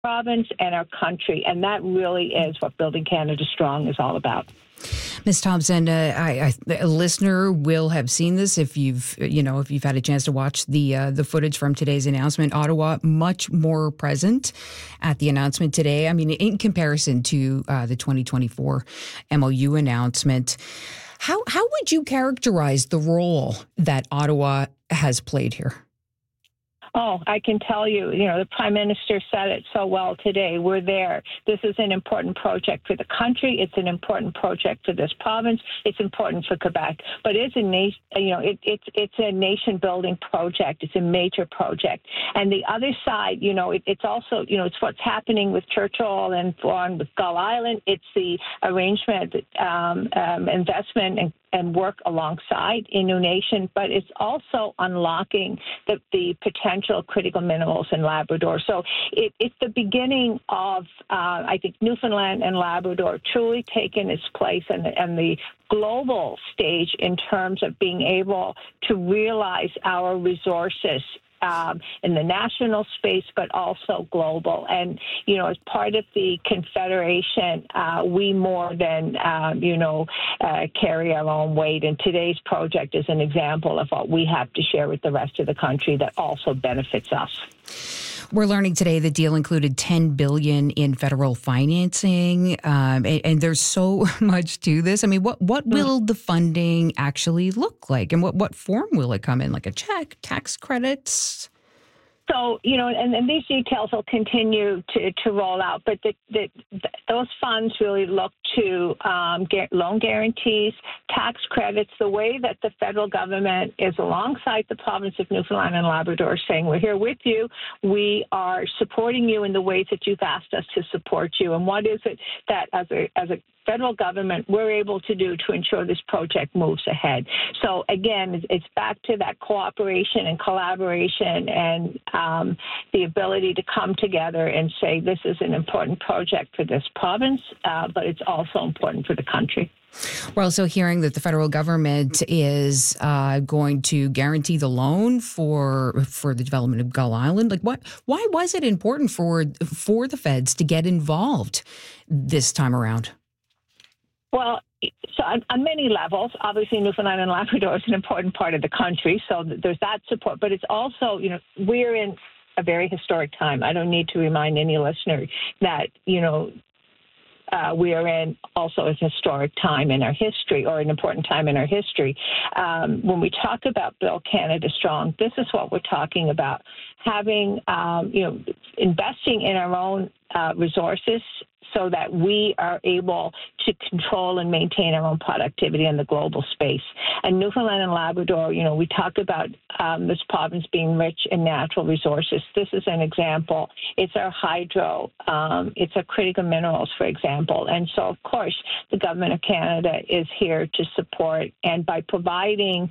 province and our country. And that really is what Building Canada Strong is all about. Ms. Thompson, a listener will have seen this if you've had a chance to watch the footage from today's announcement. Ottawa much more present at the announcement today. I mean, in comparison to the 2024 MOU announcement, how would you characterize the role that Ottawa has played here? Oh, I can tell you, the Prime Minister said it so well today. We're there. This is an important project for the country. It's an important project for this province. It's important for Quebec. But it's a nation-building project. It's a major project. And the other side, it's also, it's what's happening with Churchill and Vaughan with Gull Island. It's the arrangement, investment and work alongside Innu Nation, but it's also unlocking the potential critical minerals in Labrador. So it's the beginning of, I think, Newfoundland and Labrador truly taking its place and the global stage in terms of being able to realize our resources in the national space, but also global. And, as part of the Confederation, we more than, carry our own weight. And today's project is an example of what we have to share with the rest of the country that also benefits us. We're learning today the deal included $10 billion in federal financing, and there's so much to this. I mean, what will the funding actually look like, and what form will it come in? Like a check, tax credits? So, and these details will continue to roll out, but those funds really look to loan guarantees, tax credits, the way that the federal government is alongside the province of Newfoundland and Labrador saying, we're here with you, we are supporting you in the ways that you've asked us to support you. And what is it that as a federal government we're able to do to ensure this project moves ahead? So again, it's back to that cooperation and collaboration and the ability to come together and say this is an important project for this province, but it's also important for the country. We're also hearing that the federal government is going to guarantee the loan for the development of Gull Island. Why was it important for the feds to get involved this time around? Well, so on many levels, obviously Newfoundland and Labrador is an important part of the country, so there's that support. But it's also, we're in a very historic time. I don't need to remind any listener that, we are in also a historic time in our history, or an important time in our history. When we talk about Build Canada Strong, this is what we're talking about: having, investing in our own resources so that we are able to control and maintain our own productivity in the global space. And Newfoundland and Labrador, we talk about this province being rich in natural resources. This is an example. It's our hydro. It's our critical minerals, for example. And so, of course, the Government of Canada is here to support, and by providing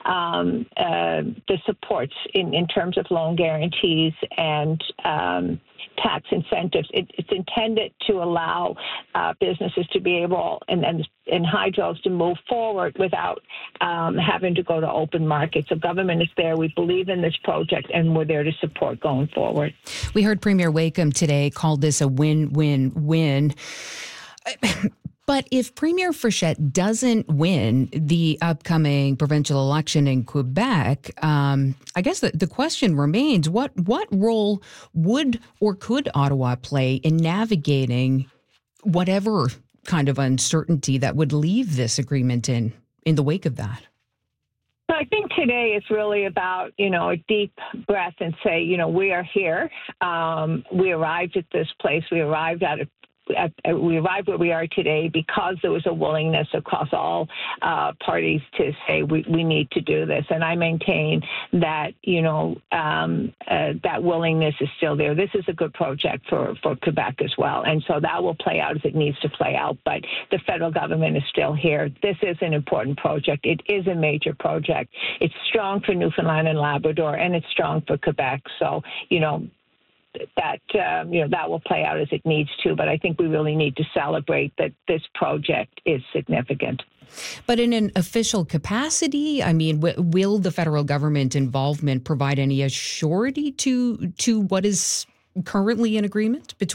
the supports in terms of loan guarantees and tax incentives, it's intended to allow businesses to be able and hydros to move forward without having to go to open markets. So government is there. We believe in this project, and we're there to support going forward. We heard Premier Wakeham today call this a win-win-win. But if Premier Frechette doesn't win the upcoming provincial election in Quebec, I guess the question remains, what role would or could Ottawa play in navigating whatever kind of uncertainty that would leave this agreement in the wake of that? So I think today is really about, a deep breath and say, we are here. We arrived at this place. We arrived where we are today because there was a willingness across all parties to say we need to do this. And I maintain that, that willingness is still there. This is a good project for Quebec as well. And so that will play out as it needs to play out. But the federal government is still here. This is an important project. It is a major project. It's strong for Newfoundland and Labrador, and it's strong for Quebec. So, that will play out as it needs to. But I think we really need to celebrate that this project is significant. But in an official capacity, I mean, will the federal government involvement provide any assurity to what is currently in agreement between